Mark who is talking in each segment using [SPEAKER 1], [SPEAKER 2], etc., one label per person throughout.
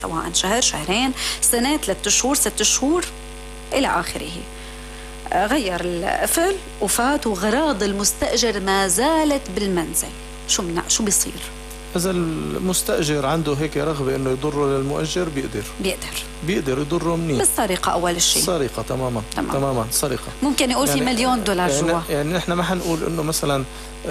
[SPEAKER 1] سواء شهر، شهرين، سنة، 3 شهور، 6 شهور إلى آخره. غير القفل وفات وغراض المستأجر ما زالت بالمنزل، شو بيصير؟
[SPEAKER 2] إذا المستأجر عنده هيك رغبة إنه يضره للمؤجر بيقدر يضره منين؟
[SPEAKER 1] بالسرقة أول شيء.
[SPEAKER 2] السرقة تماما سرقة.
[SPEAKER 1] ممكن يقول يعني في $1,000,000 جوا.
[SPEAKER 2] يعني نحن ما حنقول إنه مثلا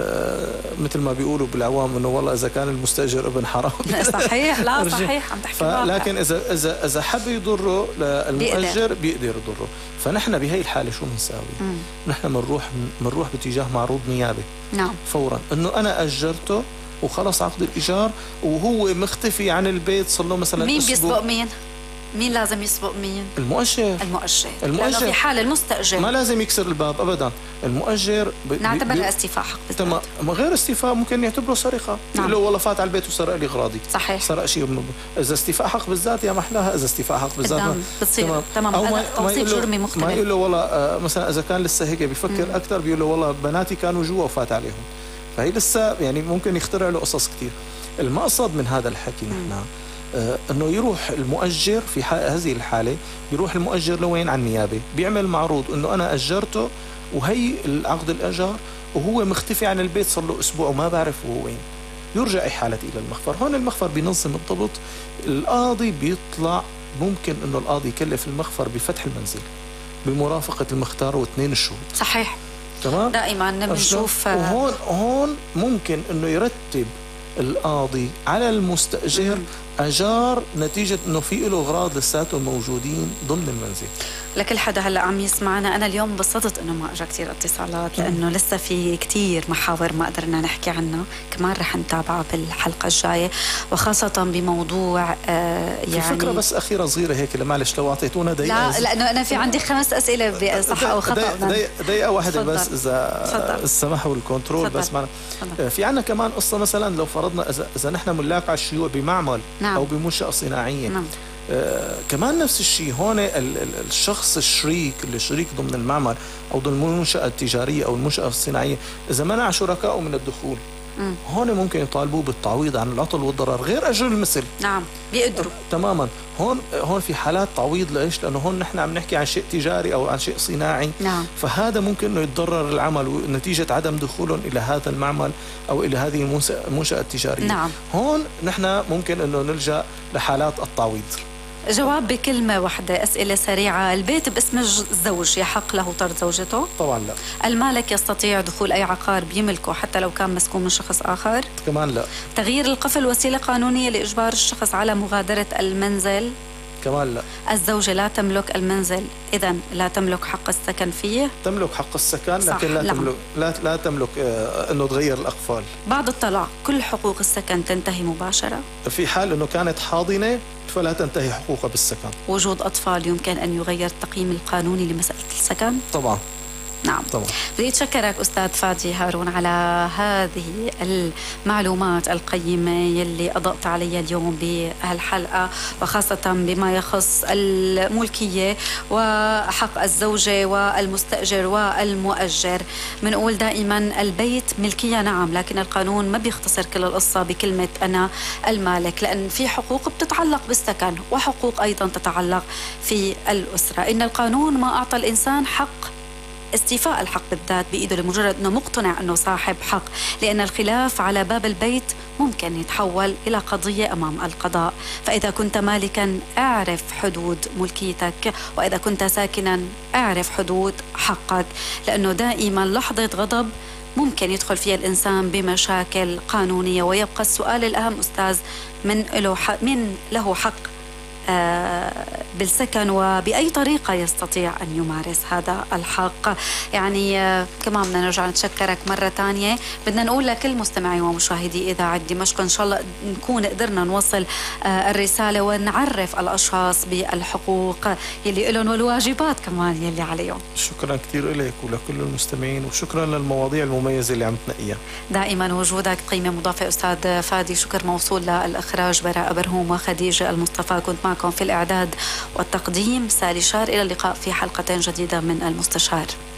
[SPEAKER 2] مثل ما بيقولوا بالعوام إنه والله إذا كان المستأجر ابن حرام.
[SPEAKER 1] صحيح، لا صحيح، عم تحكي
[SPEAKER 2] لكن إذا حب يضره للمؤجر بيقدر يضره. فنحن بهي الحالة شو بنساوي؟ نحن بنروح باتجاه معروض نيابي.
[SPEAKER 1] نعم.
[SPEAKER 2] فورا إنه أنا أجرته وخلص عقد الإيجار وهو مختفي عن البيت صار له مثلا
[SPEAKER 1] مين بيسبق مين؟ مين لازم يسبق مين؟
[SPEAKER 2] المؤجر.
[SPEAKER 1] لأنه في حال المستأجر
[SPEAKER 2] ما لازم يكسر الباب أبدا. المؤجر
[SPEAKER 1] نعتبر استيفاء حق بالذات.
[SPEAKER 2] غير استيفاء ممكن يعتبره سرقة.
[SPEAKER 1] نعم.
[SPEAKER 2] لو والله فات على البيت وسرق لي أغراضي.
[SPEAKER 1] صحيح.
[SPEAKER 2] سرق شيء. إذا استيفاء حق بالذات يا محلاها. إذا استيفاء حق بالذات
[SPEAKER 1] بتصير تمام. توصيف جرمي مختلف.
[SPEAKER 2] ما يقول له والله مثلا إذا كان لسه هيك بيفكر أكثر بيقول له والله بناتي كانوا جوا وفات عليهم. فهي لسه يعني ممكن يخترع له قصص كتير. المقصد من هذا الحكي نحن انه يروح المؤجر في هذه الحاله، يروح المؤجر لوين؟ على النيابه، بيعمل معروض انه انا اجرته وهي العقد الاجار وهو مختفي عن البيت صار له اسبوع وما بعرف هو وين. يرجع إحالة الى المخفر. هون المخفر بينظم الضبط. القاضي بيطلع، ممكن انه القاضي يكلف المخفر بفتح المنزل بمرافقه المختار و2 الشهود.
[SPEAKER 1] صحيح.
[SPEAKER 2] تمام.
[SPEAKER 1] دائما بنشوف.
[SPEAKER 2] وهون ممكن انه يرتب القاضي على المستأجر أجار نتيجة أنه في له أغراض لساتهم موجودين ضمن المنزل.
[SPEAKER 1] لكل حدا هلا عم يسمعنا، أنا اليوم انبسطت إنه ما أجا كثير اتصالات لأنه لسه في كثير محاور ما قدرنا نحكي عنها، كمان رح نتابعها بالحلقة الجاية، وخاصة بموضوع يعني
[SPEAKER 2] في فكرة بس أخيرة صغيرة هيك، معلش لو أعطيتونا دقيقة.
[SPEAKER 1] لا لأنه أنا في عندي 5 أسئلة صح أو خطأ.
[SPEAKER 2] دقيقة واحدة بس إذا سمحوا الكنترول. بس معنا في عنا كمان قصة، مثلا لو فرضنا إذا نحن ملاك على الشيوع بمعمل. نعم. أو بمنشأة صناعية.
[SPEAKER 1] نعم.
[SPEAKER 2] كمان نفس الشيء. هون الشخص الشريك اللي شريك ضمن المعمل أو ضمن المنشأة التجارية أو المنشأة الصناعية، إذا منع شركائه من الدخول، هون ممكن يطالبوه بالتعويض عن العطل والضرر غير أجر المثل.
[SPEAKER 1] نعم، بيقدروا
[SPEAKER 2] تماما. هون في حالات تعويض. ليش؟ لأنه هون نحن عم نحكي عن شيء تجاري أو عن شيء صناعي.
[SPEAKER 1] نعم.
[SPEAKER 2] فهذا ممكن إنه يتضرر العمل نتيجة عدم دخولهم إلى هذا المعمل أو إلى هذه المنشأة التجارية.
[SPEAKER 1] نعم.
[SPEAKER 2] هون نحن ممكن إنه نلجأ لحالات التعويض.
[SPEAKER 1] جواب بكلمة واحدة، أسئلة سريعة. البيت باسم الزوج يحق له طرد زوجته؟
[SPEAKER 2] طبعا لا.
[SPEAKER 1] المالك يستطيع دخول أي عقار بيملكه حتى لو كان مسكون من شخص آخر؟
[SPEAKER 2] كمان لا.
[SPEAKER 1] تغيير القفل وسيلة قانونية لإجبار الشخص على مغادرة المنزل؟
[SPEAKER 2] كمان لا.
[SPEAKER 1] الزوجة لا تملك المنزل، إذن لا تملك حق السكن فيه؟
[SPEAKER 2] تملك حق السكن لكن لا تملك إنه تغير الأقفال.
[SPEAKER 1] بعد الطلاق كل حقوق السكن تنتهي مباشرة؟
[SPEAKER 2] في حال إنه كانت حاضنة فلا تنتهي حقوقها بالسكن.
[SPEAKER 1] وجود أطفال يمكن أن يغير التقييم القانوني لمسألة السكن؟
[SPEAKER 2] طبعا.
[SPEAKER 1] نعم.
[SPEAKER 2] طبعا.
[SPEAKER 1] بدي أتشكرك أستاذ فادي هارون على هذه المعلومات القيمة يلي أضأت عليها اليوم بهالحلقة، وخاصة بما يخص الملكية وحق الزوجة والمستأجر والمؤجر. منقول دائما البيت ملكية نعم، لكن القانون ما بيختصر كل القصة بكلمة أنا المالك، لأن في حقوق بتتعلق بالسكن وحقوق أيضا تتعلق في الأسرة. إن القانون ما أعطى الإنسان حق استيفاء الحق بالذات بإيده لمجرد أنه مقتنع أنه صاحب حق، لأن الخلاف على باب البيت ممكن يتحول إلى قضية أمام القضاء. فإذا كنت مالكا اعرف حدود ملكيتك، وإذا كنت ساكنا اعرف حدود حقك، لأنه دائما لحظة غضب ممكن يدخل فيها الإنسان بمشاكل قانونية. ويبقى السؤال الأهم أستاذ، من له حق بالسكن وبأي طريقة يستطيع أن يمارس هذا الحق؟ يعني كمان بدنا نرجع نتشكرك مرة تانية. بدنا نقول لكل مستمعي ومشاهدي إذاعة دمشق إن شاء الله نكون قدرنا نوصل الرسالة ونعرف الأشخاص بالحقوق يلي لهم والواجبات كمان يلي عليهم.
[SPEAKER 2] شكرا كثير لك ولكل المستمعين، وشكرا للمواضيع المميزة اللي عم تنقيها.
[SPEAKER 1] دائما وجودك قيمة مضافة أستاذ فادي. شكر موصول للإخراج براء برهوم وخديجة المصطفى. كنت معكم في الإعداد والتقديم سالي شار. إلى اللقاء في حلقة جديدة من المستشار.